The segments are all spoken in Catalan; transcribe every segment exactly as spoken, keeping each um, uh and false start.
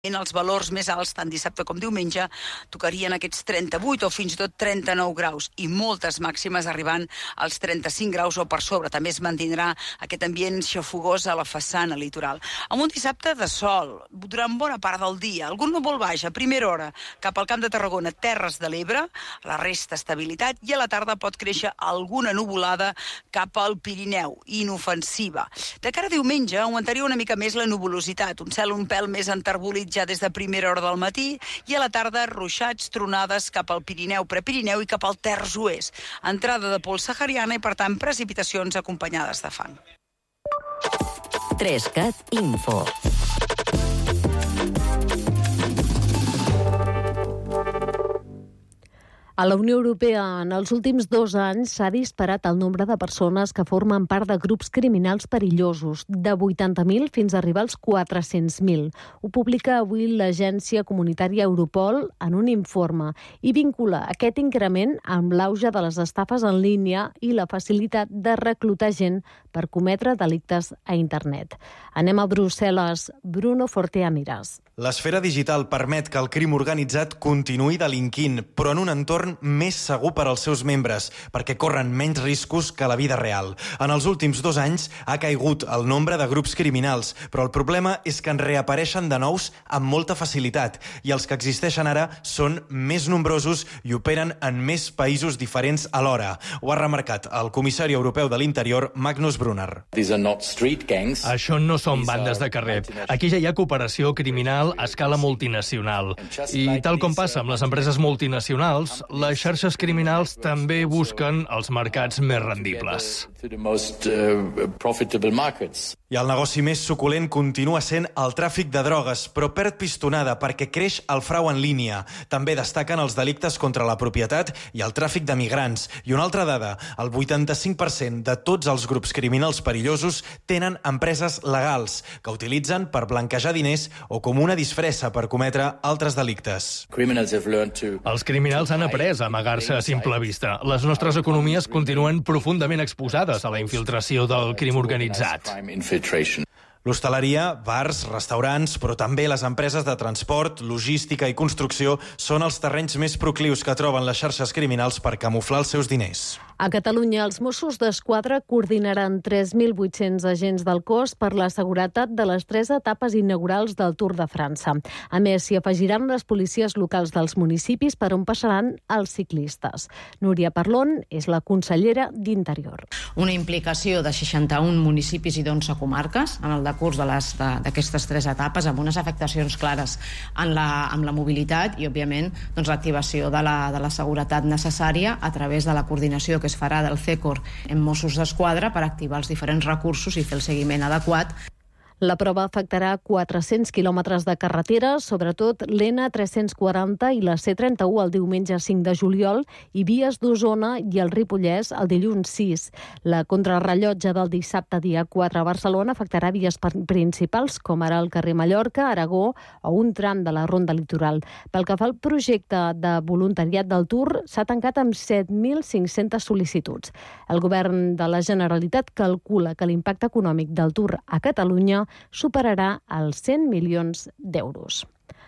Els valors més alts, tant dissabte com diumenge, tocarien aquests trenta-vuit o fins i tot trenta-nou graus i moltes màximes arribant als trenta-cinc graus o per sobre. També es mantindrà aquest ambient xafogós a la façana litoral. Amb un dissabte de sol, durant bona part del dia, algun núvol baix a primera hora cap al Camp de Tarragona, Terres de l'Ebre, la resta estabilitat, i a la tarda pot créixer alguna nuvolada cap al Pirineu, inofensiva. De cara a diumenge augmentaria una mica més la nuvolositat, un cel un pèl més enterbolit ja des de primera hora del matí, i a la tarda ruixats, tronades cap al Pirineu, Prepirineu i cap al Terç Oest. Entrada de pols sahariana i, per tant, precipitacions acompanyades de fang. Trescat Info. A la Unió Europea, en els últims dos anys, s'ha disparat el nombre de persones que formen part de grups criminals perillosos, de vuitanta mil fins a arribar als quatre-cents mil. Ho publica avui l'agència comunitària Europol en un informe i vincula aquest increment amb l'auge de les estafes en línia i la facilitat de reclutar gent per cometre delictes a internet. Anem a Brussel·les. Bruno Fortea Miras. L'esfera digital permet que el crim organitzat continuï delinquint, però en un entorn més segur per als seus membres, perquè corren menys riscos que la vida real. En els últims dos anys ha caigut el nombre de grups criminals, però el problema és que en reapareixen de nous amb molta facilitat, i els que existeixen ara són més nombrosos i operen en més països diferents alhora. Ho ha remarcat el comissari europeu de l'Interior, Magnus Brunner. Això no són bandes de carrer. Aquí ja hi ha cooperació criminal a escala multinacional. I tal com passa amb les empreses multinacionals, les xarxes criminals també busquen els mercats més rendibles. I el negoci més suculent continua sent el tràfic de drogues, però perd pistonada perquè creix el frau en línia. També destaquen els delictes contra la propietat i el tràfic de migrants. I una altra dada, el vuitanta-cinc per cent de tots els grups criminals perillosos tenen empreses legals que utilitzen per blanquejar diners o com una disfressa per cometre altres delictes. Els criminals han après a amagar-se a simple vista. Les nostres economies continuen profundament exposades a la infiltració del crim organitzat. L'hostaleria, bars, restaurants, però també les empreses de transport, logística i construcció són els terrenys més proclius que troben les xarxes criminals per camuflar els seus diners. A Catalunya, els Mossos d'Esquadra coordinaran tres mil vuit-cents agents del cos per la seguretat de les tres etapes inaugurals del Tour de França. A més, s'hi afegiran les policies locals dels municipis per on passaran els ciclistes. Núria Parlon és la consellera d'Interior. Una implicació de seixanta-un municipis i d'onze comarques en el decurs d'aquestes tres etapes, amb unes afectacions clares en la, en la mobilitat i, òbviament, doncs, l'activació de la, de la seguretat necessària a través de la coordinació que es farà del C E C O R en Mossos d'Esquadra per activar els diferents recursos i fer el seguiment adequat. La prova afectarà quatre-cents quilòmetres de carretera, sobretot l'N tres-cents quaranta i la C trenta-u el diumenge cinc de juliol i vies d'Osona i el Ripollès el dilluns sis. La contrarrellotge del dissabte dia quatre a Barcelona afectarà vies principals com ara el carrer Mallorca, Aragó o un tram de la Ronda Litoral. Pel que fa al projecte de voluntariat del Tour, s'ha tancat amb set mil cinc-centes sol·licituds. El govern de la Generalitat calcula que l'impacte econòmic del Tour a Catalunya superarà els cent milions d'euros.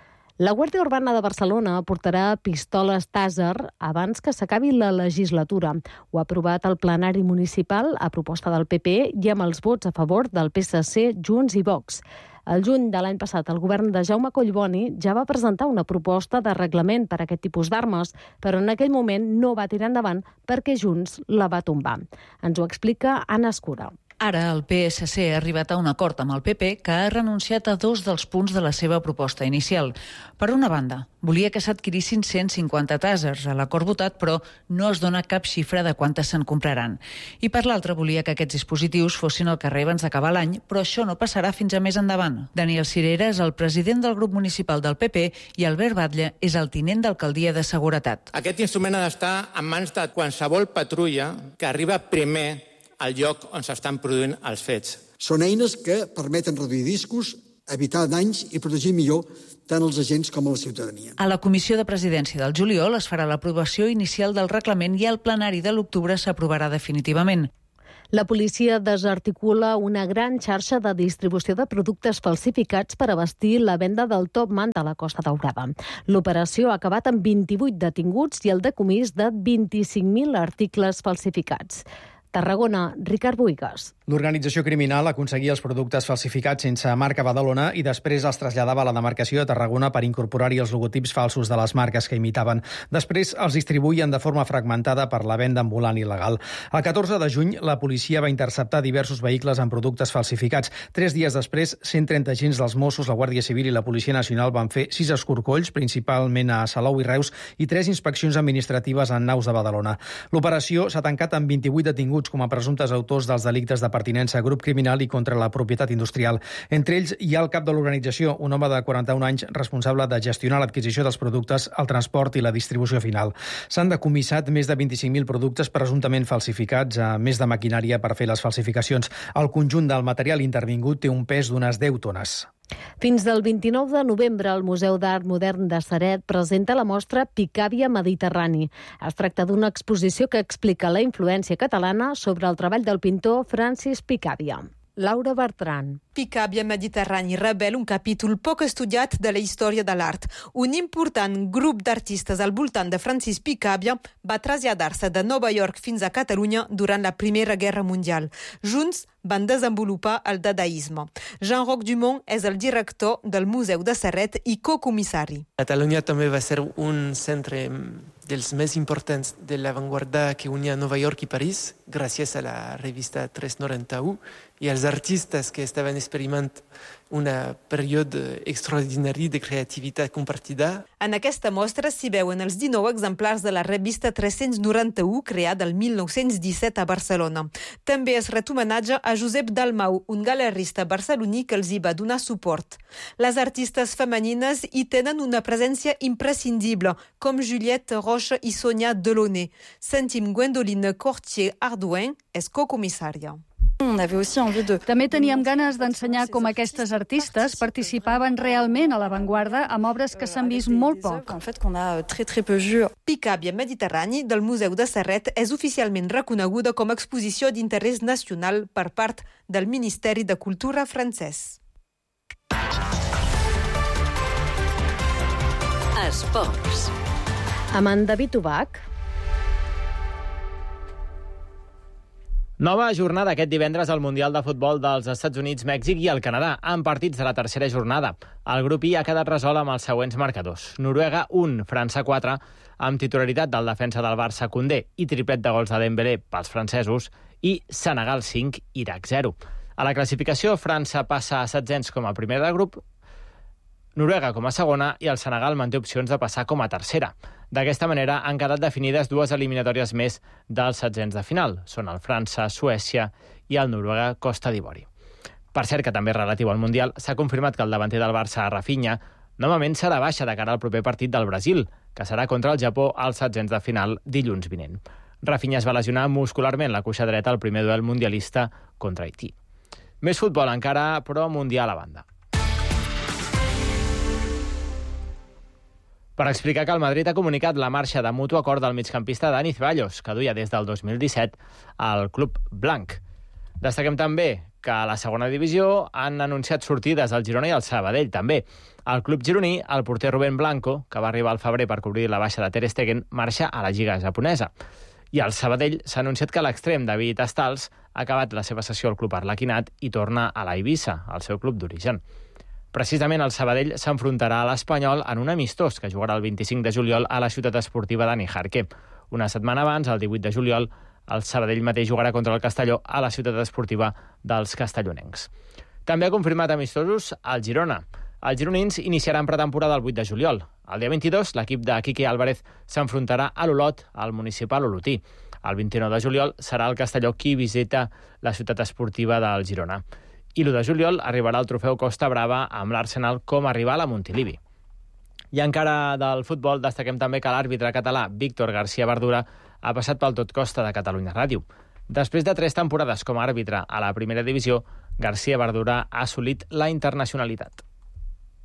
La Guàrdia Urbana de Barcelona portarà pistoles Taser abans que s'acabi la legislatura. Ho ha aprovat el plenari municipal a proposta del P P i amb els vots a favor del P S C, Junts i Vox. El juny de l'any passat, el govern de Jaume Collboni ja va presentar una proposta de reglament per a aquest tipus d'armes, però en aquell moment no va tirar endavant perquè Junts la va tombar. Ens ho explica Anna Escura. Ara el P S C ha arribat a un acord amb el P P que ha renunciat a dos dels punts de la seva proposta inicial. Per una banda, volia que s'adquirissin cent cinquanta tasers a l'acord votat, però no es dona cap xifra de quantes se'n compraran. I per l'altra, volia que aquests dispositius fossin al carrer abans d'acabar l'any, però això no passarà fins a més endavant. Daniel Cirera és el president del grup municipal del P P i Albert Batlle és el tinent d'alcaldia de Seguretat. Aquest instrument ha d'estar en mans de qualsevol patrulla que arriba primer al lloc on s'estan produint els fets. Són eines que permeten reduir riscos, evitar danys i protegir millor tant els agents com a la ciutadania. A la Comissió de Presidència del juliol es farà l'aprovació inicial del reglament i al plenari de l'octubre s'aprovarà definitivament. La policia desarticula una gran xarxa de distribució de productes falsificats per abastir la venda del Top Man de la Costa Daurada. L'operació ha acabat amb vint-i-vuit detinguts i el decomís de vint-i-cinc mil articles falsificats. Tarragona, Ricard Boigas. L'organització criminal aconseguia els productes falsificats sense marca Badalona i després els traslladava a la demarcació de Tarragona per incorporar-hi els logotips falsos de les marques que imitaven. Després els distribuïen de forma fragmentada per la venda ambulant il·legal. El catorze de juny, la policia va interceptar diversos vehicles amb productes falsificats. Tres dies després, cent trenta agents dels Mossos, la Guàrdia Civil i la Policia Nacional van fer sis escorcolls, principalment a Salou i Reus, i tres inspeccions administratives en naus de Badalona. L'operació s'ha tancat amb vint-i-vuit detinguts com a presumptes autors dels delictes de pertinença a grup criminal i contra la propietat industrial. Entre ells hi ha el cap de l'organització, un home de quaranta-un anys responsable de gestionar l'adquisició dels productes, el transport i la distribució final. S'han decomissat més de vint-i-cinc mil productes presumptament falsificats, a més de maquinària per fer les falsificacions. El conjunt del material intervingut té un pes d'unes deu tones. Fins del vint-i-nou de novembre, el Museu d'Art Modern de Ceret presenta la mostra Picàbia Mediterrani. Es tracta d'una exposició que explica la influència catalana sobre el treball del pintor Francis Picàbia. Laura Bertran. Picàbia Mediterrani revela un capítol poc estudiat de la història de l'art. Un important grup d'artistes al voltant de Francis Picàbia va traslladar-se de Nova York fins a Catalunya durant la Primera Guerra Mundial. Junts van desenvolupar el dadaisme. Jean-Roch Dumont és el director del Museu de Ceret i cocomissari. Catalunya també va ser un centre dels més importants de l'avantguarda que unia Nova York i París, gràcies a la revista tres noranta-u, i els artistes que estaven experimentant un període extraordinari de creativitat compartida. En aquesta mostra s'hi veuen els dinou exemplars de la revista tres-cents noranta-u, creada el mil nou-cents disset a Barcelona. També es ret homenatge a Josep Dalmau, un galerista barceloní que els hi va donar suport. Les artistes femenines hi tenen una presència imprescindible, com Juliette Roche i Sonia Delaunay. Sentim Gwendoline Cortier-Ardouin, és cocomissària. També teníem ganes d'ensenyar com aquestes artistes participaven realment a l'avantguarda amb obres que s'han vist molt poc. Picàbia Mediterrani del Museu de Ceret és oficialment reconeguda com a exposició d'interès nacional per part del Ministeri de Cultura francès. Esports. Amb en David Ubach. Nova jornada aquest divendres al Mundial de Futbol dels Estats Units, Mèxic i el Canadà, amb partits de la tercera jornada. El grup I ha quedat resolt amb els següents marcadors. Noruega un, França quatre, amb titularitat del defensa del Barça Koundé i triplet de gols de Dembélé pels francesos, i Senegal cinc, Iraq zero. A la classificació, França passa a setzents com a primer de grup, Noruega com a segona i el Senegal manté opcions de passar com a tercera. D'aquesta manera han quedat definides dues eliminatòries més dels setzents de final. Són el França-Suècia i el Noruega-Costa d'Ivori. Per cert, que també relatiu al Mundial, s'ha confirmat que el davanter del Barça, Rafinha, novament serà baixa de cara al proper partit del Brasil, que serà contra el Japó als setzents de final dilluns vinent. Rafinha es va lesionar muscularment la cuixa dreta al primer duel mundialista contra Haití. Més futbol encara, però Mundial a banda. Per explicar que el Madrid ha comunicat la marxa de mutu acord del migcampista Dani Ceballos, que duia des del dos mil disset al club blanc. Destaquem també que a la segona divisió han anunciat sortides al Girona i al Sabadell, també. Al club gironí, el porter Rubén Blanco, que va arribar al febrer per cobrir la baixa de Ter Stegen, marxa a la lliga japonesa. I al Sabadell s'ha anunciat que l'extrem David Astals ha acabat la seva sessió al club arlequinat i torna a la Eivissa, al seu club d'origen. Precisament el Sabadell s'enfrontarà a l'Espanyol en un amistós que jugarà el vint-i-cinc de juliol a la ciutat esportiva de Nijarque. Una setmana abans, el divuit de juliol, el Sabadell mateix jugarà contra el Castelló a la ciutat esportiva dels castellonencs. També ha confirmat amistosos al Girona. Els gironins iniciaran pretemporada el vuit de juliol. El dia vint-i-dos, l'equip de Quique Álvarez s'enfrontarà a l'Olot, al municipal olotí. El vint-i-nou de juliol serà el Castelló qui visita la ciutat esportiva del Girona. I l'u de juliol arribarà el trofeu Costa Brava amb l'Arsenal com a rival a Montilivi. I encara del futbol destaquem també que l'àrbitre català Víctor García Verdura ha passat pel Tot Costa de Catalunya Ràdio. Després de tres temporades com a àrbitre a la primera divisió, García Verdura ha assolit la internacionalitat.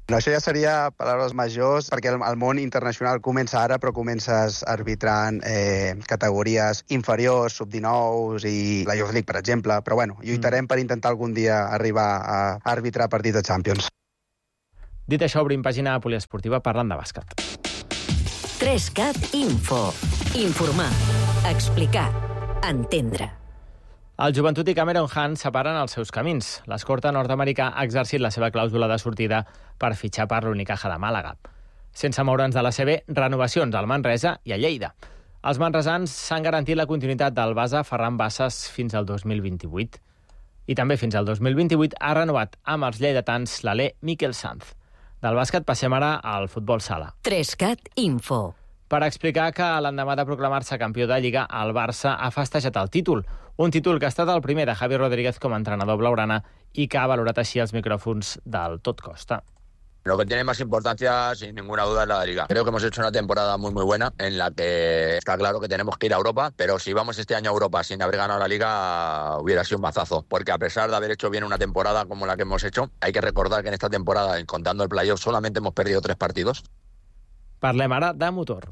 No, això ja seria paraules majors, perquè el, el món internacional comença ara, però comences arbitrant eh, categories inferiors, sub dinou i la Youth League, per exemple. Però bueno, lluitarem mm. per intentar algun dia arribar a arbitrar partits de Champions. Dit això, obrim pàgina poliesportiva parlant de bàsquet. tres cat Info. Informar, explicar, entendre. El Joventut i Cameron Hunt separen els seus camins. L'escorta nord-americà ha exercit la seva clàusula de sortida per fitxar per l'Unicaja de Màlaga. Sense moure'ns de la C B, renovacions al Manresa i a Lleida. Els manresans s'han garantit la continuïtat del base Ferran Bassas fins al dos mil vint-i-vuit. I també fins al dos mil vint-i-vuit ha renovat amb els lleidatans l'alè Miquel Sanz. Del bàsquet passem ara al futbol sala. tres cat Info. Per explicar que l'endemà de proclamar-se campió de Lliga, el Barça ha festejat el títol. Un títol que ha estat el primer de Javi Rodríguez com a entrenador blaugrana i que ha valorat així els micròfons del Tot Costa. Lo que tiene más importancia, sin ninguna duda, es la Liga. Creo que hemos hecho una temporada muy, muy buena, en la que está claro que tenemos que ir a Europa, pero si vamos este año a Europa sin haber ganado la Liga, hubiera sido un mazazo. Porque a pesar de haber hecho bien una temporada como la que hemos hecho, hay que recordar que en esta temporada, contando el playoff, solamente hemos perdido tres partidos. Parlem ara de motor.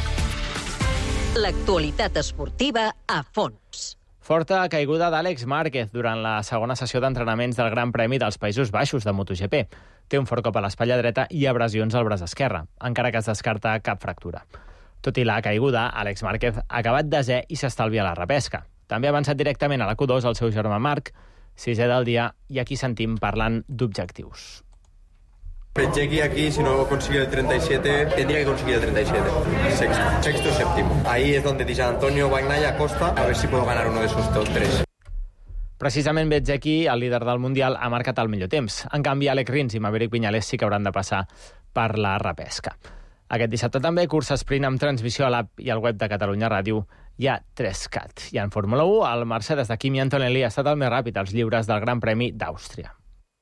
L'actualitat esportiva a fons. Forta caiguda d'Àlex Márquez durant la segona sessió d'entrenaments del Gran Premi dels Països Baixos de MotoGP. Té un fort cop a l'espatlla dreta i abrasions al braç esquerre, encara que es descarta cap fractura. Tot i la caiguda, Àlex Márquez ha acabat desè i s'estalvia la repesca. També ha avançat directament a la Q dos el seu germà Marc, sisè del dia, i aquí sentim parlant d'objectius. Chequi aquí, si no consigue el treinta y siete, tendría que conseguir el treinta y siete. Sexto, sexto séptimo. Ahí es donde dice Antonio, Bagnaia, Costa, a ver si puedo ganar uno de esos top tres. Precisament Bezzecchi, el líder del Mundial, ha marcat el millor temps. En canvi, Alex Rins i Maverick Viñales sí que hauran de passar per la repesca. Aquest dissabte també, cursa sprint amb transmissió a l'app i al web de Catalunya Ràdio, hi ha tres cat. I en Fórmula u, el Mercedes de Kimi Antonelli ha estat el més ràpid als lliures del Gran Premi d'Àustria.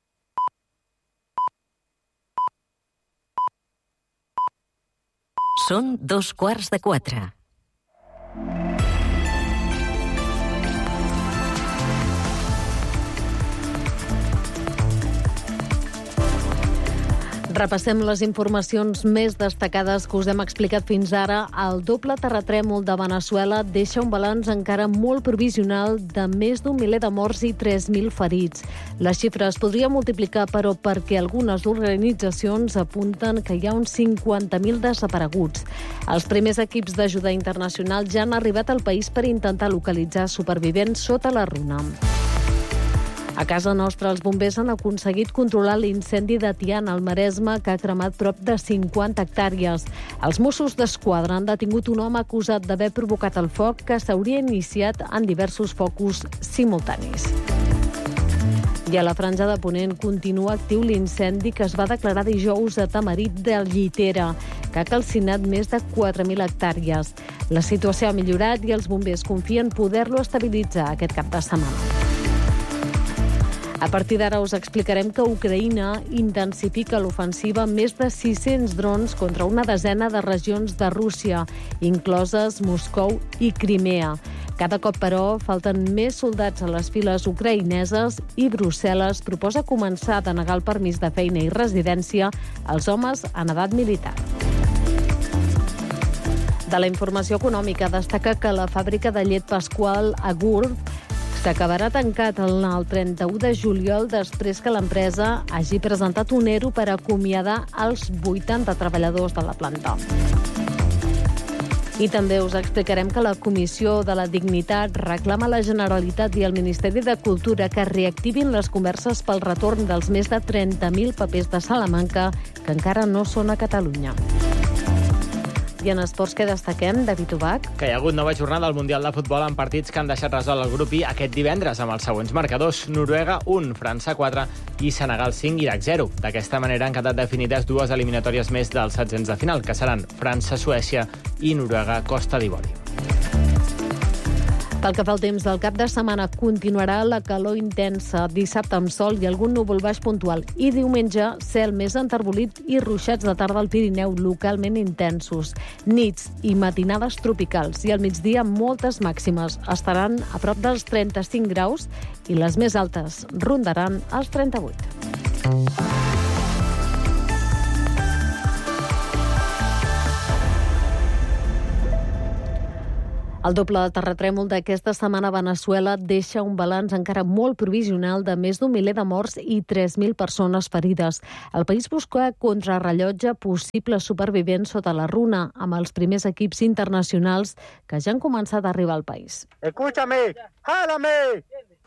Són dos quarts de quatre. Repassem les informacions més destacades que us hem explicat fins ara. El doble terratrèmol de Veneçuela deixa un balanç encara molt provisional de més d'un miler de morts i tres mil ferits. La xifra es podria multiplicar, però perquè algunes organitzacions apunten que hi ha uns cinquanta mil desapareguts. Els primers equips d'ajuda internacional ja han arribat al país per intentar localitzar supervivents sota la runa. A casa nostra, els bombers han aconseguit controlar l'incendi de Tiana, al Maresme, que ha cremat prop de cinquanta hectàrees. Els Mossos d'Esquadra han detingut un home acusat d'haver provocat el foc que s'hauria iniciat en diversos focus simultanis. I a la Franja de Ponent continua actiu l'incendi que es va declarar dijous a Tamarit de Llitera, que ha calcinat més de quatre mil hectàrees. La situació ha millorat i els bombers confien poder-lo estabilitzar aquest cap de setmana. A partir d'ara us explicarem que Ucraïna intensifica l'ofensiva amb més de sis-cents drons contra una desena de regions de Rússia, incloses Moscou i Crimea. Cada cop, però, falten més soldats a les files ucraïneses i Brussel·les proposa començar a denegar el permís de feina i residència als homes en edat militar. De la informació econòmica destaca que la fàbrica de llet Pasqual a Gurb s'acabarà tancat el trenta-u de juliol després que l'empresa hagi presentat un E R O per acomiadar els vuitanta treballadors de la planta. I també us explicarem que la Comissió de la Dignitat reclama a la Generalitat i al Ministeri de Cultura que reactivin les converses pel retorn dels més de trenta mil papers de Salamanca que encara no són a Catalunya. I en esports que destaquem, David Ubach? Que hi ha hagut nova jornada al Mundial de Futbol amb partits que han deixat resolt el grup I aquest divendres amb els següents marcadors: Noruega un, França quatre i Senegal cinc, Iraq zero. D'aquesta manera han quedat definides dues eliminatòries més dels setzents de final, que seran França-Suècia i Noruega-Costa d'Ivori. Pel que fa al temps del cap de setmana, continuarà la calor intensa, dissabte amb sol i algun núvol baix puntual, i diumenge cel més enterbolit i ruixats de tarda al Pirineu localment intensos. Nits i matinades tropicals i al migdia moltes màximes. Estaran a prop dels trenta-cinc graus i les més altes rondaran els trenta-vuit. El doble terratrèmol d'aquesta setmana a Veneçuela deixa un balanç encara molt provisional de més d'un miler de morts i tres mil persones ferides. El país busca contrarrellotge possibles supervivents sota la runa, amb els primers equips internacionals que ja han començat a arribar al país. Escúchame, jálame.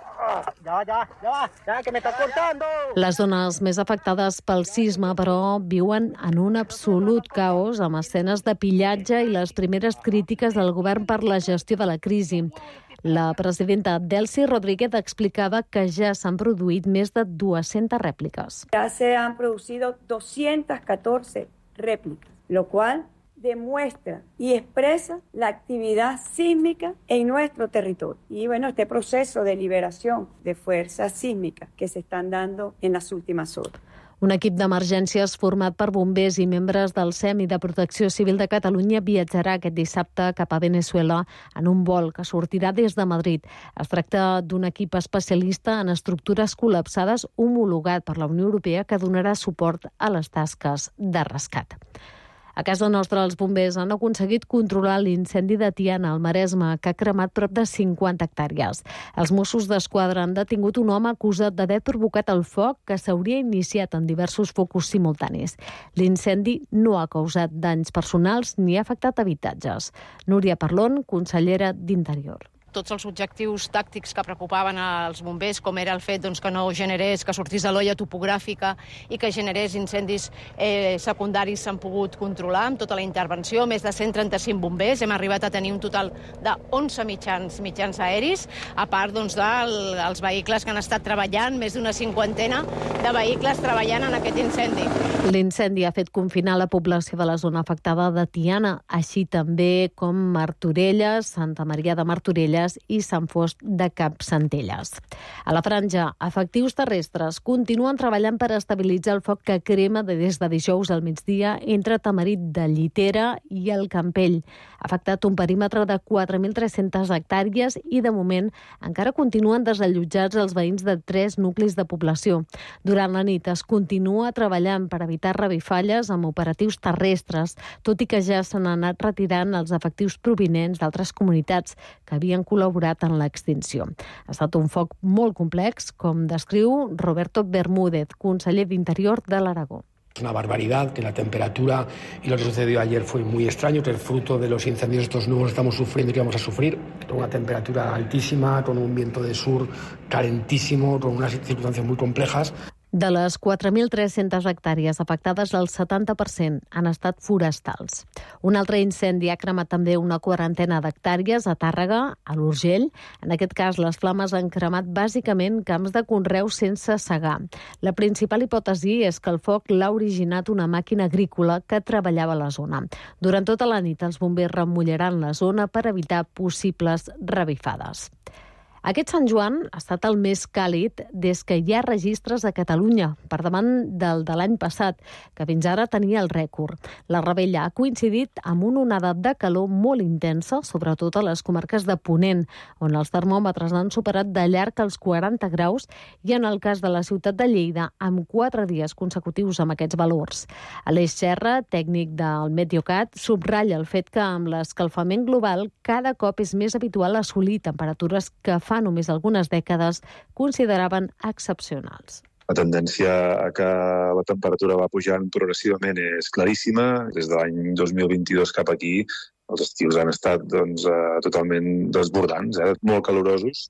Ya, ya, ya, ya, que me está cortando. Les zones més afectades pel sisme, però, viuen en un absolut caos, amb escenes de pillatge i les primeres crítiques del govern per la gestió de la crisi. La presidenta Delcy Rodríguez explicava que ja s'han produït més de dues-centes rèpliques. Ya se han producido doscientas catorce réplicas, lo cual demuestra y expresa la actividad sísmica en nuestro territorio. Y bueno, este proceso de liberación de fuerzas sísmicas que se están dando en las últimas horas. Un equip d'emergències format per bombers i membres del S E M i de Protecció Civil de Catalunya viatjarà aquest dissabte cap a Veneçuela en un vol que sortirà des de Madrid. Es tracta d'un equip especialista en estructures col·lapsades homologat per la Unió Europea que donarà suport a les tasques de rescat. A casa nostra, els bombers han aconseguit controlar l'incendi de Tiana, al Maresme, que ha cremat prop de cinquanta hectàrees. Els Mossos d'Esquadra han detingut un home acusat d'haver provocat el foc que s'hauria iniciat en diversos focus simultanis. L'incendi no ha causat danys personals ni ha afectat habitatges. Núria Parlon, consellera d'Interior. Tots els objectius tàctics que preocupaven als bombers, com era el fet doncs, que no generés, que sortís de l'olla topogràfica i que generés incendis eh, secundaris, s'han pogut controlar amb tota la intervenció. Més de cent trenta-cinc bombers, hem arribat a tenir un total de onze mitjans, mitjans aeris, a part doncs, dels vehicles que han estat treballant, més d'una cinquantena de vehicles treballant en aquest incendi. L'incendi ha fet confinar la població de la zona afectada de Tiana, així també com Martorelles, Santa Maria de Martorelles i Sant Fost de Capcentelles. A la franja, efectius terrestres continuen treballant per estabilitzar el foc que crema des de dijous al migdia entre Tamarit de Llitera i el Campell. Ha afectat un perímetre de quatre mil tres-centes hectàrees i, de moment, encara continuen desallotjats els veïns de tres nuclis de població. Durant la nit es continua treballant per evitar revifalles amb operatius terrestres, tot i que ja s'han anat retirant els efectius provinents d'altres comunitats que havien col·laborat en l'extinció. Ha estat un foc molt complex, com descriu Roberto Bermúdez, conseller d'Interior de l'Aragó. Es una barbaridad que la temperatura y lo que sucedió ayer fue muy extraño, que el fruto de los incendios estos nuevos estamos sufriendo y que vamos a sufrir, con una temperatura altísima, con un viento de sur calentísimo, con unas circunstancias muy complejas. De les quatre mil tres-centes hectàrees afectades, el setanta per cent han estat forestals. Un altre incendi ha cremat també una quarantena d'hectàrees a Tàrrega, a l'Urgell. En aquest cas, les flames han cremat bàsicament camps de conreu sense segar. La principal hipòtesi és que el foc l'ha originat una màquina agrícola que treballava a la zona. Durant tota la nit, els bombers remullaran la zona per evitar possibles revifades. Aquest Sant Joan ha estat el més càlid des que hi ha registres a Catalunya, per davant del de l'any passat, que fins ara tenia el rècord. La revetlla ha coincidit amb una onada de calor molt intensa, sobretot a les comarques de Ponent, on els termòmetres han superat de llarg els quaranta graus, i en el cas de la ciutat de Lleida, amb quatre dies consecutius amb aquests valors. Aleix Serra, tècnic del Meteocat, subratlla el fet que amb l'escalfament global cada cop és més habitual assolir temperatures que fa només algunes dècades consideraven excepcionals. La tendència a que la temperatura va pujant progressivament és claríssima. Des de l'any dos mil vint-i-dos cap aquí, els estius han estat doncs, eh, totalment desbordants, eh, molt calorosos,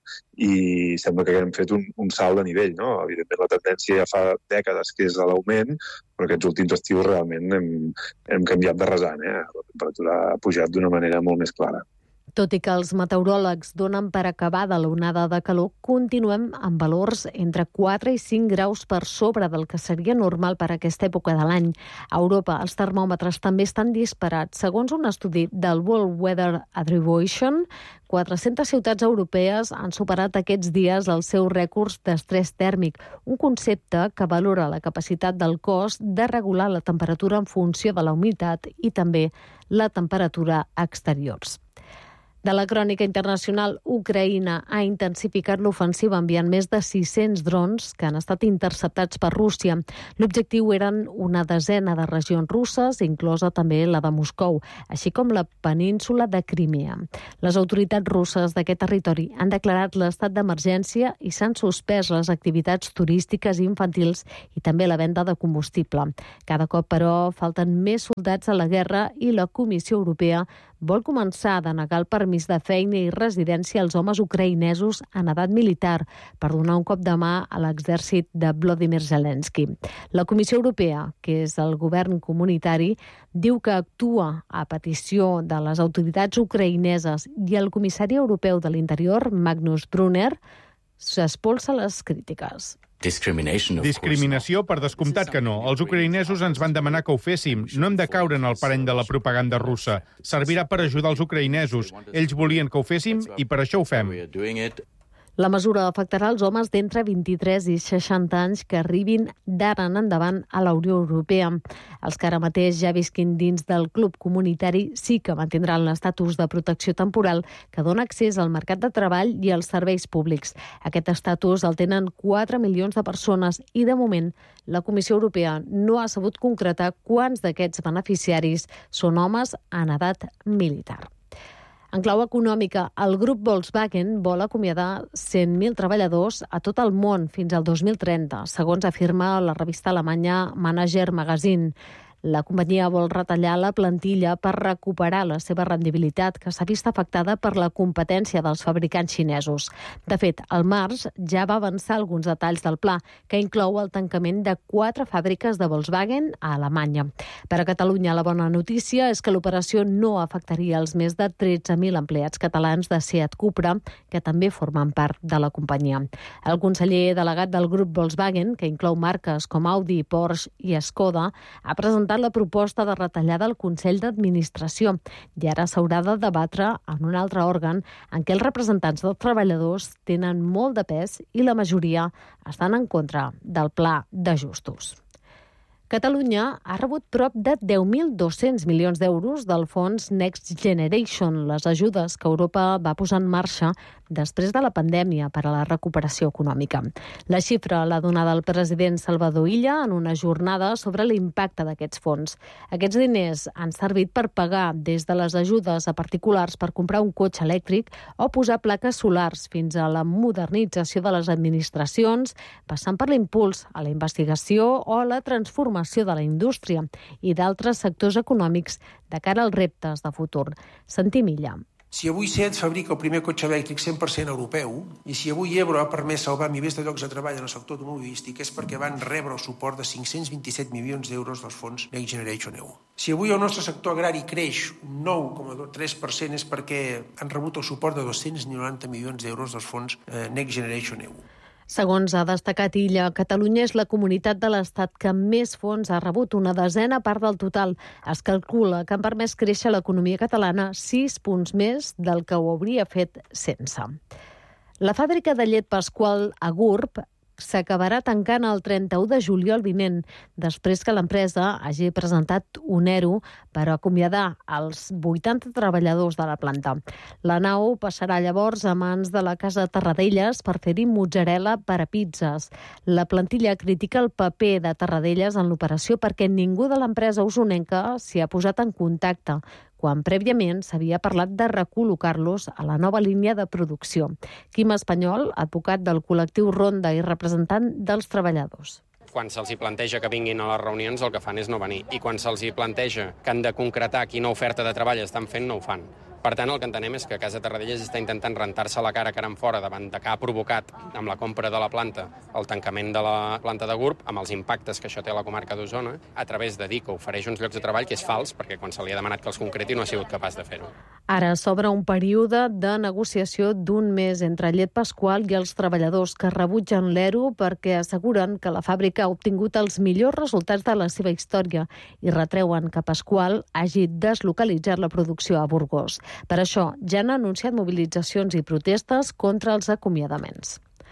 i sembla que hem fet un, un salt de nivell. No? Evidentment, la tendència ja fa dècades que és a l'augment, però aquests últims estius realment hem, hem canviat de rasant. Eh? La temperatura ha pujat d'una manera molt més clara. Tot i que els meteoròlegs donen per acabada l'onada de calor, continuem amb valors entre quatre i cinc graus per sobre del que seria normal per a aquesta època de l'any. A Europa, els termòmetres també estan disparats. Segons un estudi del World Weather Attribution, quatre-centes ciutats europees han superat aquests dies els seus rècords d'estrès tèrmic, un concepte que valora la capacitat del cos de regular la temperatura en funció de la humitat i també la temperatura exteriors. De la crònica internacional, Ucraïna ha intensificat l'ofensiva enviant més de sis-cents drons que han estat interceptats per Rússia. L'objectiu eren una desena de regions russes, inclosa també la de Moscou, així com la península de Crimea. Les autoritats russes d'aquest territori han declarat l'estat d'emergència i s'han suspès les activitats turístiques i infantils i també la venda de combustible. Cada cop, però, falten més soldats a la guerra i la Comissió Europea vol començar a denegar el permís de feina i residència als homes ucraïnesos en edat militar per donar un cop de mà a l'exèrcit de Volodymyr Zelensky. La Comissió Europea, que és el govern comunitari, diu que actua a petició de les autoritats ucraïneses i el comissari europeu de l'Interior, Magnus Brunner, s'espolsa les crítiques. Discriminació, per descomptat que no. Els ucraïnesos ens van demanar que ho féssim. No hem de caure en el parany de la propaganda russa. Servirà per ajudar els ucraïnesos. Ells volien que ho féssim i per això ho fem. La mesura afectarà els homes d'entre vint-i-tres i seixanta anys que arribin d'ara en endavant a la Unió Europea. Els que ara mateix ja visquin dins del club comunitari sí que mantindran l'estatus de protecció temporal que dona accés al mercat de treball i als serveis públics. Aquest estatus el tenen quatre milions de persones i, de moment, la Comissió Europea no ha sabut concretar quants d'aquests beneficiaris són homes en edat militar. En clau econòmica, el grup Volkswagen vol acomiadar cent mil treballadors a tot el món fins al dos mil trenta, segons afirma la revista alemanya Manager Magazine. La companyia vol retallar la plantilla per recuperar la seva rendibilitat, que s'ha vist afectada per la competència dels fabricants xinesos. De fet, al març ja va avançar alguns detalls del pla, que inclou el tancament de quatre fàbriques de Volkswagen a Alemanya. Per a Catalunya, la bona notícia és que l'operació no afectaria els més de tretze mil empleats catalans de Seat Cupra, que també formen part de la companyia. El conseller delegat del grup Volkswagen, que inclou marques com Audi, Porsche i Skoda, ha presentat la proposta de retallada al Consell d'Administració i ara s'haurà de debatre en un altre òrgan en què els representants dels treballadors tenen molt de pes i la majoria estan en contra del pla d'ajustos. Catalunya ha rebut prop de deu mil dos-cents milions d'euros del fons Next Generation, les ajudes que Europa va posar en marxa després de la pandèmia per a la recuperació econòmica. La xifra l'ha donada el president Salvador Illa en una jornada sobre l'impacte d'aquests fons. Aquests diners han servit per pagar des de les ajudes a particulars per comprar un cotxe elèctric o posar plaques solars fins a la modernització de les administracions, passant per l'impuls a la investigació o a la transformació de la indústria i d'altres sectors econòmics de cara als reptes de futur. Sentim Illa. Si avui Seat fabrica el primer cotxe elèctric cent per cent europeu i si avui Ebro ha permès salvar milers de llocs de treball en el sector automobilístic és perquè van rebre el suport de cinc-cents vint-i-set milions d'euros dels fons Next Generation E U. Si avui el nostre sector agrari creix un nou coma tres per cent és perquè han rebut el suport de dos-cents noranta milions d'euros dels fons Next Generation E U. Segons ha destacat Illa, Catalunya és la comunitat de l'Estat que més fons ha rebut, una desena part del total. Es calcula que han permès créixer l'economia catalana sis punts més del que ho hauria fet sense. La fàbrica de llet Pasqual a Gurb s'acabarà tancant el trenta-u de juliol vinent, després que l'empresa hagi presentat un E R O per acomiadar els vuitanta treballadors de la planta. La nau passarà llavors a mans de la Casa Tarradellas per fer-hi mozzarella per a pizzas. La plantilla critica el paper de Tarradellas en l'operació perquè ningú de l'empresa usonenca s'hi ha posat en contacte, quan prèviament s'havia parlat de recol·locar-los a la nova línia de producció. Quim Espanyol, advocat del col·lectiu Ronda i representant dels treballadors. Quan se'ls hi planteja que vinguin a les reunions, el que fan és no venir. I quan se'ls hi planteja que han de concretar quina oferta de treball estan fent, no ho fan. Per tant, el que entenem és que Casa Tarradellas està intentant rentar-se la cara cara en fora davant de que ha provocat amb la compra de la planta el tancament de la planta de Gurb, amb els impactes que això té a la comarca d'Osona, a través de dir que ofereix uns llocs de treball, que és fals, perquè quan se li ha demanat que els concreti no ha sigut capaç de fer-ho. Ara s'obre un període de negociació d'un mes entre Llet Pasqual i els treballadors que rebutgen l'E R O perquè asseguren que la fàbrica ha obtingut els millors resultats de la seva història i retreuen que Pasqual hagi deslocalitzat la producció a Burgos. Per això, ja han anunciat mobilitzacions i protestes contra els acomiadaments.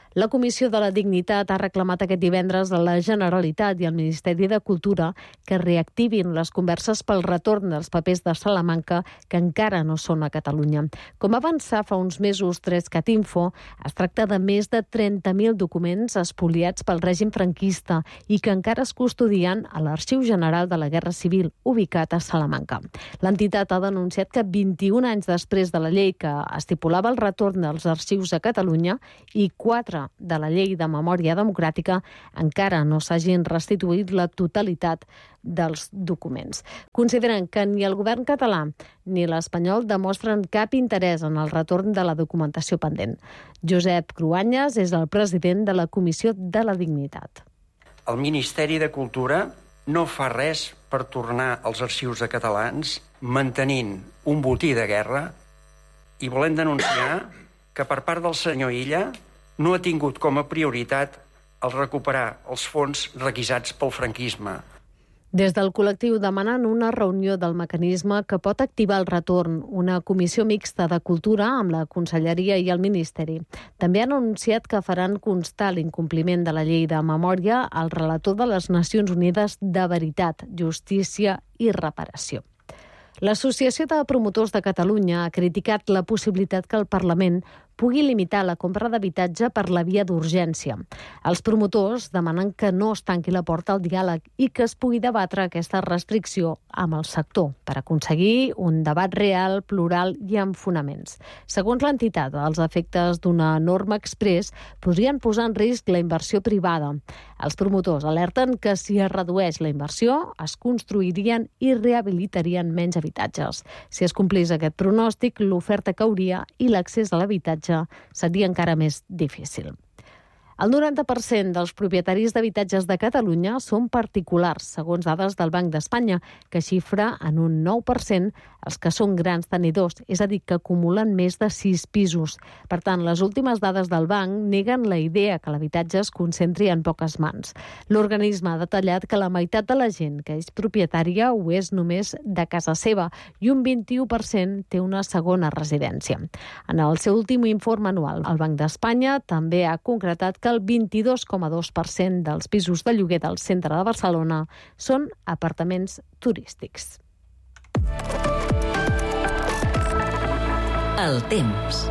La Comissió de la Dignitat ha reclamat aquest divendres a la Generalitat i al Ministeri de Cultura que reactivin les converses pel retorn dels papers de Salamanca que encara no són a Catalunya. Com va avançar fa uns mesos Trescat Info, es tracta de més de trenta mil documents espoliats pel règim franquista i que encara es custodien a l'Arxiu General de la Guerra Civil, ubicat a Salamanca. L'entitat ha denunciat que vint-i-un anys després de la llei que estipulava el retorn dels arxius a Catalunya i quatre de la Llei de Memòria Democràtica encara no s'hagin restituït la totalitat dels documents. Consideren que ni el govern català ni l'espanyol demostren cap interès en el retorn de la documentació pendent. Josep Cruanyes és el president de la Comissió de la Dignitat. El Ministeri de Cultura no fa res per tornar els arxius a catalans mantenint un botí de guerra i volem denunciar que per part del senyor Illa no ha tingut com a prioritat el recuperar els fons requisats pel franquisme. Des del col·lectiu demanen una reunió del mecanisme que pot activar el retorn, una comissió mixta de cultura amb la Conselleria i el Ministeri. També han anunciat que faran constar l'incompliment de la llei de memòria al relator de les Nacions Unides de Veritat, Justícia i Reparació. L'Associació de Promotors de Catalunya ha criticat la possibilitat que el Parlament pugui limitar la compra d'habitatge per la via d'urgència. Els promotors demanen que no es tanqui la porta al diàleg i que es pugui debatre aquesta restricció amb el sector per aconseguir un debat real, plural i amb fonaments. Segons l'entitat, els efectes d'una norma exprés podrien posar en risc la inversió privada. Els promotors alerten que si es redueix la inversió, es construirien i rehabilitarien menys habitatges. Si es complís aquest pronòstic, l'oferta cauria i l'accés a l'habitatge seria encara més difícil. El noranta per cent dels propietaris d'habitatges de Catalunya són particulars, segons dades del Banc d'Espanya, que xifra en un nou per cent els que són grans tenidors, és a dir, que acumulen més de sis pisos. Per tant, les últimes dades del banc neguen la idea que l'habitatge es concentri en poques mans. L'organisme ha detallat que la meitat de la gent que és propietària ho és només de casa seva i un vint-i-u per cent té una segona residència. En el seu últim informe anual, el Banc d'Espanya també ha concretat que el vint-i-dos coma dos per cent dels pisos de lloguer del centre de Barcelona són apartaments turístics. El temps.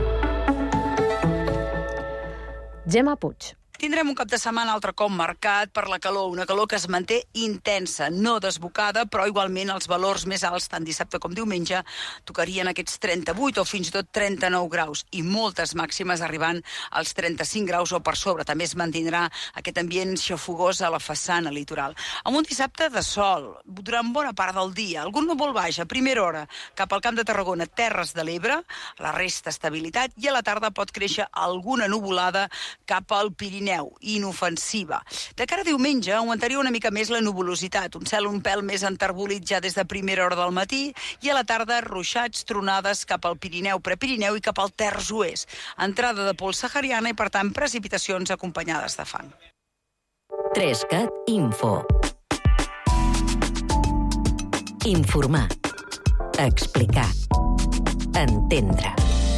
Gemma Puig. Tindrem un cap de setmana altre cop marcat per la calor, una calor que es manté intensa, no desbocada, però igualment els valors més alts, tant dissabte com diumenge, tocarien aquests trenta-vuit o fins i tot trenta-nou graus i moltes màximes arribant als trenta-cinc graus o per sobre. També es mantindrà aquest ambient xafogós a la façana litoral. Amb un dissabte de sol, durant bona part del dia, algun núvol baix a primera hora cap al Camp de Tarragona, Terres de l'Ebre, a la resta estabilitat i a la tarda pot créixer alguna nuvolada cap al Pirineu, inofensiva. De cara a diumenge augmentaria una mica més la nuvolositat, un cel un pèl més enterbolit ja des de primera hora del matí i a la tarda ruixats, tronades cap al Pirineu, Prepirineu i cap al terç oest. Entrada de pols sahariana i, per tant, precipitacions acompanyades de fang. Trescat Info. Informar. Explicar. Entendre.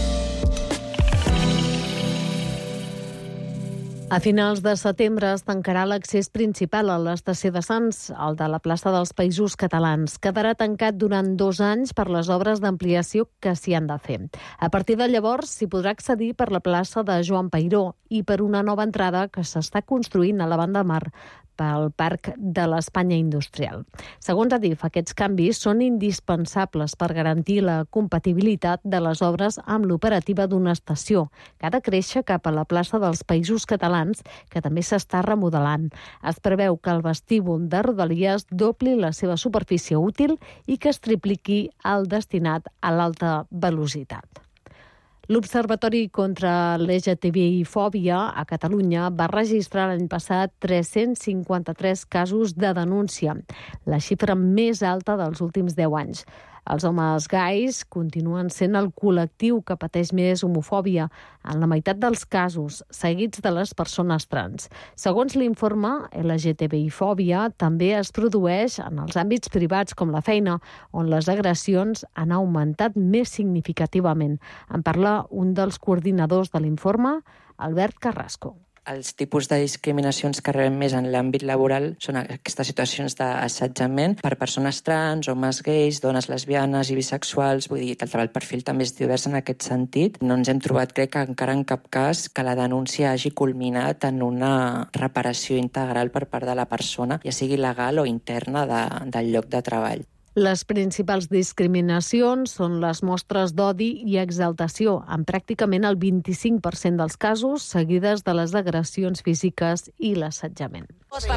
A finals de setembre es tancarà l'accés principal a l'estació de Sants, el de la plaça dels Països Catalans. Quedarà tancat durant dos anys per les obres d'ampliació que s'hi han de fer. A partir de llavors s'hi podrà accedir per la plaça de Joan Peiró i per una nova entrada que s'està construint a la banda mar pel Parc de l'Espanya Industrial. Segons Adif, aquests canvis són indispensables per garantir la compatibilitat de les obres amb l'operativa d'una estació, que ha de créixer cap a la plaça dels Països Catalans, que també s'està remodelant. Es preveu que el vestíbul de Rodalies dobli la seva superfície útil i que es tripliqui el destinat a l'alta velocitat. L'Observatori contra l'L G T B I-fòbia a Catalunya va registrar l'any passat tres-cents cinquanta-tres casos de denúncia, la xifra més alta dels últims deu anys. Els homes gais continuen sent el col·lectiu que pateix més homofòbia, en la meitat dels casos, seguits de les persones trans. Segons l'informe, L G T B I-fòbia també es produeix en els àmbits privats com la feina, on les agressions han augmentat més significativament. En parla un dels coordinadors de l'informe, Albert Carrasco. Els tipus de discriminacions que rebem més en l'àmbit laboral són aquestes situacions d'assetjament per persones trans, homes gais, dones lesbianes i bisexuals. Vull dir que el perfil també és divers en aquest sentit. No ens hem trobat, crec, que encara en cap cas que la denúncia hagi culminat en una reparació integral per part de la persona, ja sigui legal o interna de, del lloc de treball. Les principals discriminacions són les mostres d'odi i exaltació, en pràcticament el vint-i-cinc per cent dels casos, seguides de les agressions físiques i l'assetjament.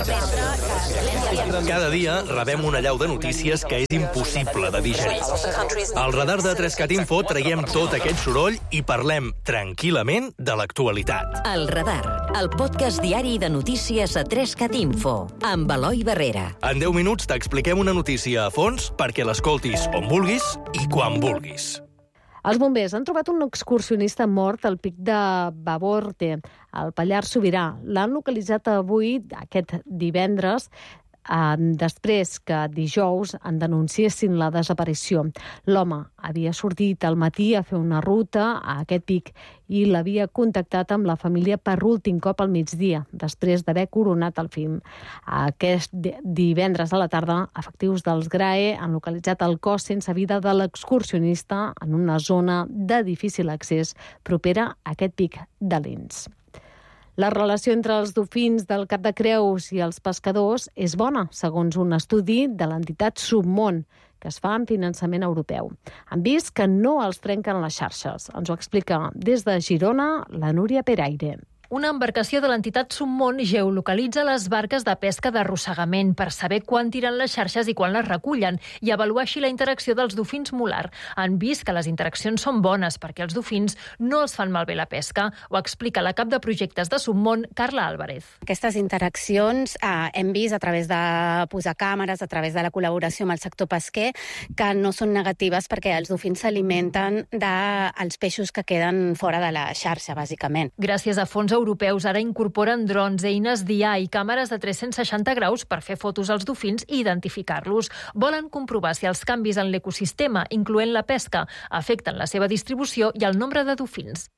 Cada dia rebem una allau de notícies que és impossible de digerir. Al radar de Trescat Info traiem tot aquest soroll i parlem tranquil·lament de l'actualitat. El Radar, el podcast diari de notícies a Trescat Info, amb Eloi Barrera. En deu minuts t'expliquem una notícia a fons perquè l'escoltis on vulguis i quan vulguis. Els bombers han trobat un excursionista mort al pic de Baborte, al Pallars Sobirà. L'han localitzat avui, aquest divendres, després que dijous en denunciessin la desaparició. L'home havia sortit al matí a fer una ruta a aquest pic i l'havia contactat amb la família per últim cop al migdia, després d'haver coronat el film. Aquest divendres a la tarda, efectius dels G R A E han localitzat el cos sense vida de l'excursionista en una zona de difícil accés propera a aquest pic de Lins. La relació entre els dofins del Cap de Creus i els pescadors és bona, segons un estudi de l'entitat Submón, que es fa amb finançament europeu. Han vist que no els trenquen les xarxes. Ens ho explica des de Girona la Núria Peraire. Una embarcació de l'entitat Submón geolocalitza les barques de pesca d'arrossegament per saber quan tiren les xarxes i quan les recullen i avaluar així la interacció dels dofins molar. Han vist que les interaccions són bones perquè els dofins no els fan malbé la pesca. Ho explica la cap de projectes de Submón, Carla Álvarez. Aquestes interaccions eh, hem vist a través de posar càmeres, a través de la col·laboració amb el sector pesquer, que no són negatives perquè els dofins s'alimenten dels peixos que queden fora de la xarxa, bàsicament. Gràcies a fons europeus ara incorporen drons, eines d'I A i càmeres de tres-cents seixanta graus per fer fotos als dofins i identificar-los. Volen comprovar si els canvis en l'ecosistema, incloent la pesca, afecten la seva distribució i el nombre de dofins.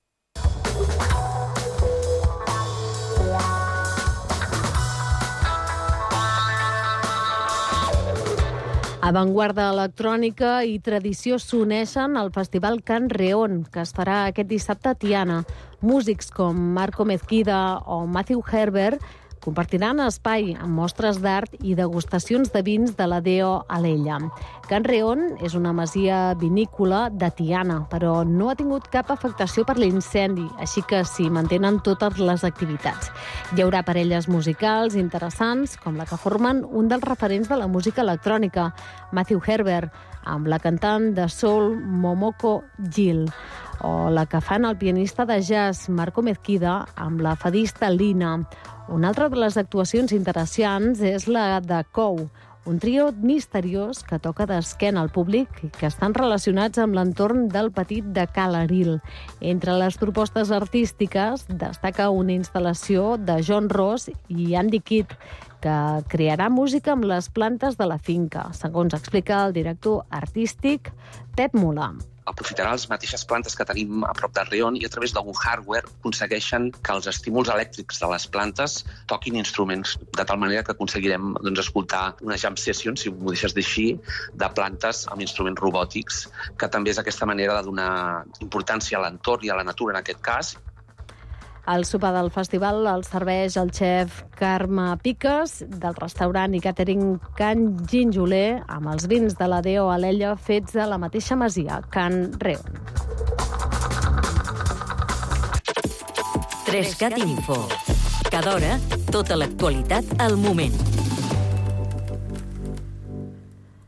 Avantguarda electrònica i tradició s'uneixen al Festival Can Reon, que es farà aquest dissabte a Tiana. Músics com Marco Mezquida o Matthew Herbert compartiran espai amb mostres d'art i degustacions de vins de la Deo Alella. Can Reon és una masia vinícola de Tiana, però no ha tingut cap afectació per l'incendi, així que s'hi mantenen totes les activitats. Hi haurà parelles musicals interessants, com la que formen un dels referents de la música electrònica, Matthew Herbert, amb la cantant de soul Momoko Gill, o la que fan el pianista de jazz Marco Mezquida amb la fadista Lina. Una altra de les actuacions interessants és la de Cou, un trio misteriós que toca d'esquena al públic i que estan relacionats amb l'entorn del petit de Calaril. Entre les propostes artístiques destaca una instal·lació de John Ross i Andy Kidd, que crearà música amb les plantes de la finca, segons explica el director artístic Pep Mulà. Aprofitaran les mateixes plantes que tenim a prop de Reon i a través d'algun hardware aconsegueixen que els estímuls elèctrics de les plantes toquin instruments, de tal manera que aconseguirem doncs, escoltar una jam session, si m'ho deixes dir, de plantes amb instruments robòtics, que també és aquesta manera de donar importància a l'entorn i a la natura en aquest cas. El sopar del festival el serveix el xef Carme Piques, del restaurant i càtering Can Ginjoler, amb els vins de la Deo Alella fets a la mateixa masia, Can Reon. Trescat Info. Cada hora, tota l'actualitat al moment.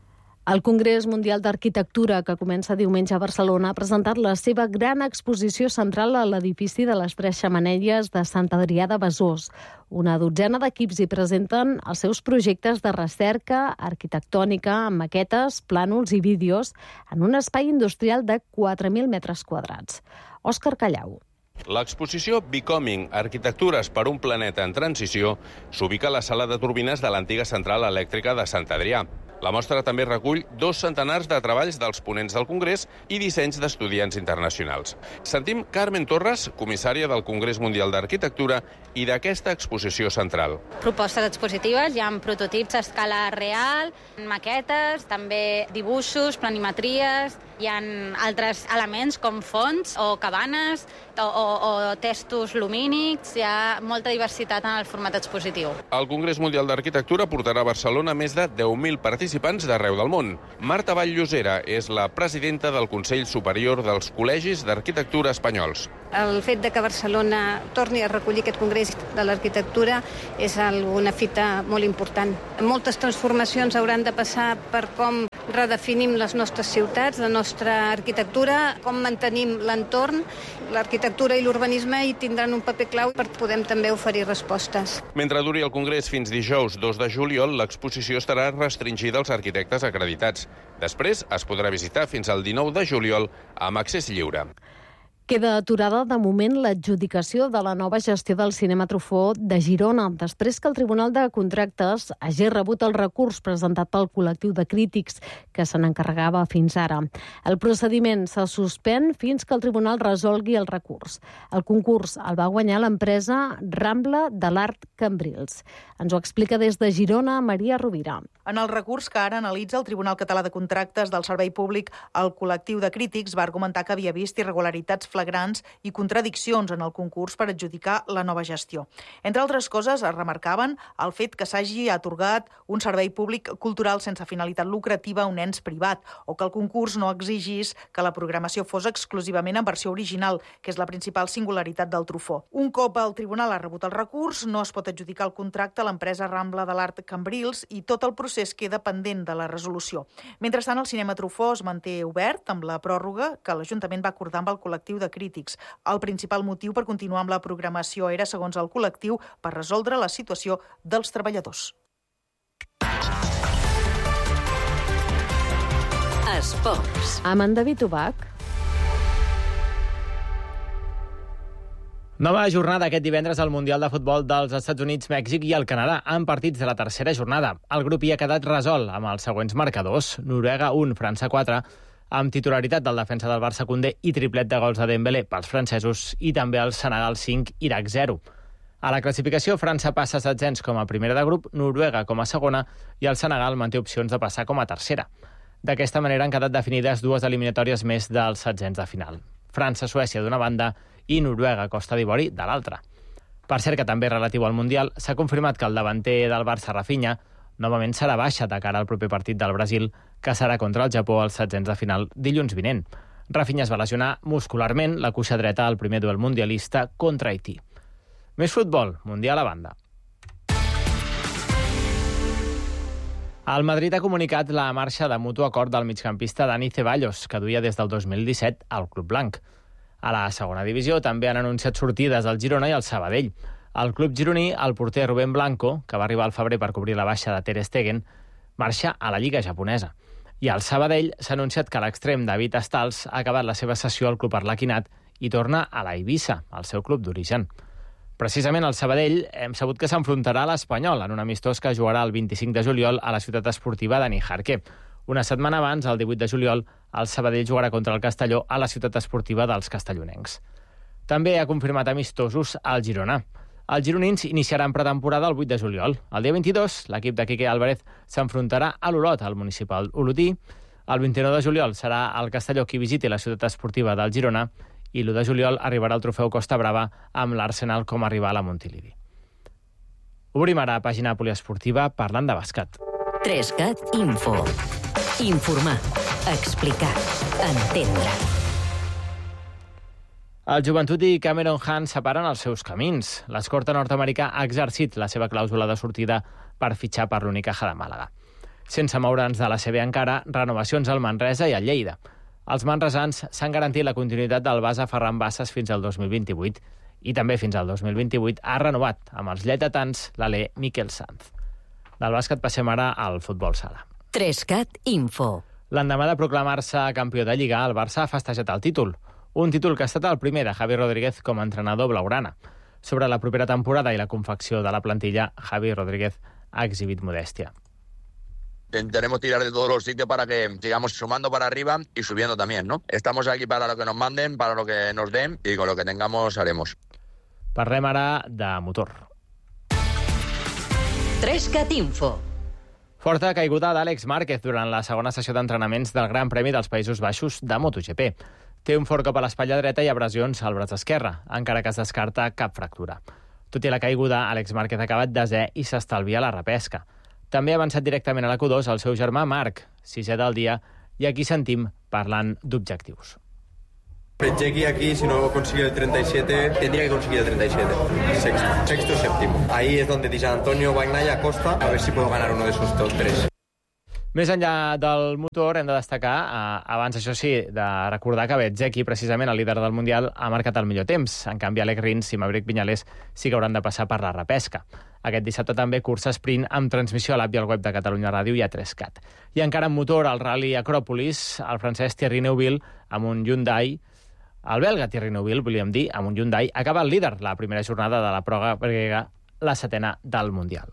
El Congrés Mundial d'Arquitectura, que comença diumenge a Barcelona, ha presentat la seva gran exposició central a l'edifici de les Tres Xemeneies de Sant Adrià de Besòs. Una dotzena d'equips hi presenten els seus projectes de recerca arquitectònica, amb maquetes, plànols i vídeos, en un espai industrial de quatre mil metres quadrats. Òscar Callau. L'exposició Becoming, arquitectures per un planeta en transició, s'ubica a la sala de turbines de l'antiga central elèctrica de Sant Adrià. La mostra també recull dos centenars de treballs dels ponents del Congrés i dissenys d'estudiants internacionals. Sentim Carmen Torres, comissària del Congrés Mundial d'Arquitectura i d'aquesta exposició central. Propostes expositives, hi ha prototips a escala real, maquetes, també dibuixos, planimetries, hi ha altres elements com fonts o cabanes o, o, o textos lumínics, hi ha molta diversitat en el format expositiu. El Congrés Mundial d'Arquitectura portarà a Barcelona més de deu mil participants d'arreu del món. Marta Vall-Llosera és la presidenta del Consell Superior dels Col·legis d'Arquitectura Espanyols. El fet de que Barcelona torni a recollir aquest Congrés de l'Arquitectura és una fita molt important. Moltes transformacions hauran de passar per com redefinim les nostres ciutats, la nostra arquitectura, com mantenim l'entorn. L'arquitectura i l'urbanisme hi tindran un paper clau per poder també oferir respostes. Mentre duri el Congrés fins dijous dos de juliol, l'exposició estarà restringida als arquitectes acreditats. Després es podrà visitar fins al dinou de juliol amb accés lliure. Queda aturada de moment l'adjudicació de la nova gestió del Cinema Truffaut de Girona, després que el Tribunal de Contractes hagi rebut el recurs presentat pel col·lectiu de crítics que se n'encarregava fins ara. El procediment se suspèn fins que el Tribunal resolgui el recurs. El concurs el va guanyar l'empresa Rambla de l'Art Cambrils. Ens ho explica des de Girona Maria Rovira. En el recurs que ara analitza el Tribunal Català de Contractes del Servei Públic, el col·lectiu de crítics va argumentar que havia vist irregularitats flagrants i contradiccions en el concurs per adjudicar la nova gestió. Entre altres coses, es remarcaven el fet que s'hagi atorgat un servei públic cultural sense finalitat lucrativa a un ens privat o que el concurs no exigís que la programació fos exclusivament en versió original, que és la principal singularitat del Truffaut. Un cop el tribunal ha rebut el recurs, no es pot adjudicar el contracte a l'empresa Rambla de l'Art Cambrils i tot el procés queda pendent de la resolució. Mentrestant, el Cinema Truffaut es manté obert amb la pròrroga que l'Ajuntament va acordar amb el col·lectiu de crítics. El principal motiu per continuar amb la programació era, segons el col·lectiu, per resoldre la situació dels treballadors. Esports. Amb en David Ubach. Nova jornada aquest divendres al Mundial de Futbol dels Estats Units, Mèxic i el Canadà, en partits de la tercera jornada. El grup hi ha quedat resolt amb els següents marcadors: Noruega un, França quatre, amb titularitat del defensa del Barça Koundé i triplet de gols de Dembélé pels francesos, i també el Senegal cinc, Iraq zero. A la classificació, França passa setzents com a primera de grup, Noruega com a segona i el Senegal manté opcions de passar com a tercera. D'aquesta manera han quedat definides dues eliminatòries més dels setzents de final. França-Suècia d'una banda i Noruega-Costa d'Ivori de l'altra. Per cert, que també relatiu al Mundial, s'ha confirmat que el davanter del Barça, Rafinha, novament serà baixa de cara al proper partit del Brasil, que serà contra el Japó als setzents de final dilluns vinent. Rafinha es va lesionar muscularment la cuixa dreta al primer duel mundialista contra Haití. Més futbol, Mundial a banda. El Madrid ha comunicat la marxa de mutu acord del migcampista Dani Ceballos, que duia des del dos mil disset al Club Blanc. A la segona divisió també han anunciat sortides al Girona i al Sabadell. El club gironí, el porter Rubén Blanco, que va arribar al febrer per cobrir la baixa de Ter Stegen, marxa a la Lliga japonesa. I al Sabadell s'ha anunciat que l'extrem David Stals ha acabat la seva sessió al club arlequinat i torna a la Eivissa, el seu club d'origen. Precisament al Sabadell hem sabut que s'enfrontarà a l'Espanyol en un amistós que jugarà el vint-i-cinc de juliol a la ciutat esportiva de Nijarque. Una setmana abans, el divuit de juliol, el Sabadell jugarà contra el Castelló a la ciutat esportiva dels castellonencs. També ha confirmat amistosos al Girona. Els gironins iniciaran pretemporada el vuit de juliol. El dia vint-i-dos, l'equip de Quique Álvarez s'enfrontarà a l'Olot, al municipal olotí. El vint-i-nou de juliol serà el Castelló qui visiti la ciutat esportiva del Girona i l'u de juliol arribarà el trofeu Costa Brava amb l'Arsenal com a rival a Montilivi. Obrim ara pàgina poliesportiva parlant de bàsquet. Trescat Info. Informar, explicar, entendre. El Joventut i Cameron Hunt separen els seus camins. L'escorta nord-americà ha exercit la seva clàusula de sortida per fitxar per l'Unicaja de Màlaga. Sense moure'ns de la C B encara, renovacions al Manresa i al Lleida. Els manresans s'han garantit la continuïtat del base Ferran Bassas fins al dos mil vint-i-vuit i també fins al dos mil vint-i-vuit ha renovat amb els lleidatans l'alè Miquel Sanz. Del bàsquet passem ara al futbol sala. Trescat Info. L'endemà de proclamar-se campió de Lliga, el Barça ha festejat el títol. Un títol que ha estat el primer de Javi Rodríguez com a entrenador blaugrana. Sobre la propera temporada i la confecció de la plantilla, Javi Rodríguez ha exhibit modèstia. Intentaremos tirar de todos los sitios para que sigamos sumando para arriba y subiendo también, ¿no? Estamos aquí para lo que nos manden, para lo que nos den y con lo que tengamos haremos. Parlem ara de motor. Trescat Info. Forta caiguda d'Àlex Márquez durant la segona sessió d'entrenaments del Gran Premi dels Països Baixos de MotoGP. Té un fort cop a l'espatlla dreta i abrasions al braç esquerre, encara que es descarta cap fractura. Tot i la caiguda, Àlex Márquez ha acabat desè i s'estalvia la repesca. També ha avançat directament a la Q dos el seu germà Marc, sisè del dia, i aquí sentim parlant d'objectius. Jackie aquí, si no consigue el treinta y siete, tendría que conseguir el treinta y siete. Sexto, sexto, séptimo. Ahí es donde dice Antonio, Bagnaia, Costa, a ver si puedo ganar uno de esos top tres. Més enllà del motor, hem de destacar, eh, abans això sí, de recordar que Bezzecchi, precisament el líder del Mundial, ha marcat el millor temps. En canvi, Alec Rins i Maverick Viñales sí que hauran de passar per la repesca. Aquest dissabte també cursa sprint amb transmissió a l'app i al web de Catalunya Ràdio i a trescat. I encara en motor, al Rally Acròpolis, el francès Thierry Neuville amb un Hyundai, el belga Thierry Neuville, volíem dir, amb un Hyundai, acaba el líder la primera jornada de la prova grega, la setena del Mundial.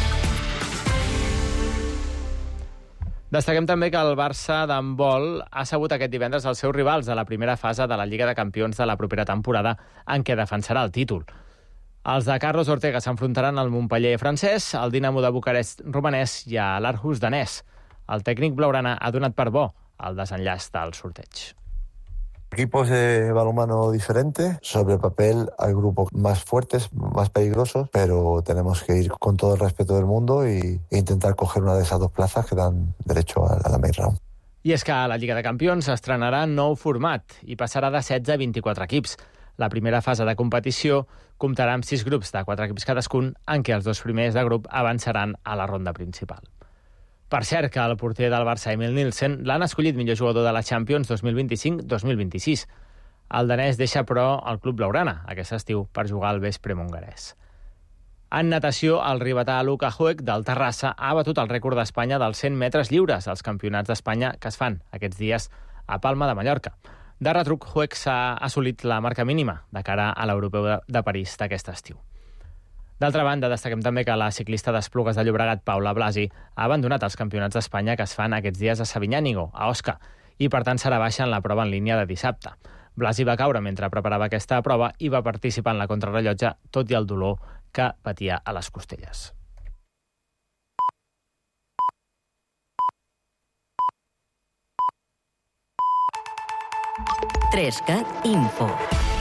Destaquem també que el Barça d'handbol ha sabut aquest divendres els seus rivals de la primera fase de la Lliga de Campions de la propera temporada en què defensarà el títol. Els de Carlos Ortega s'enfrontaran al Montpeller francès, al Dinamo de Bucarest romanès i a l'Aarhus danès. El tècnic blaugrana ha donat per bo el desenllaç del sorteig. Equipos de balonmano diferentes, sobre papel hay grupos más fuertes, más peligrosos, pero tenemos que ir con todo el respeto del mundo y, e intentar coger una de esas dos plazas que dan derecho a, a la main round. I és que la Lliga de Campions estrenarà nou format i passarà de setze a vint-i-quatre equips. La primera fase de competició comptarà amb sis grups de quatre equips cadascun, en què els dos primers de grup avançaran a la ronda principal. Per cert, que el porter del Barça, Emil Nielsen, l'han escollit millor jugador de la Champions dos mil vint-i-cinc dos mil vint-i-sis. El danès deixa, però, el club blaugrana aquest estiu per jugar al Vespre hongarès. En natació, el ribetà Luka Huek del Terrassa ha batut el rècord d'Espanya dels cent metres lliures als campionats d'Espanya que es fan aquests dies a Palma de Mallorca. De retruc, Huek s'ha assolit la marca mínima de cara a l'Europeu de París d'aquest estiu. D'altra banda, destaquem també que la ciclista d'Esplugues de Llobregat, Paula Blasi, ha abandonat els campionats d'Espanya que es fan aquests dies a Sabinyànigo, a Osca, i per tant serà baixa en la prova en línia de dissabte. Blasi va caure mentre preparava aquesta prova i va participar en la contrarrellotge, tot i el dolor que patia a les costelles. Trescat Info.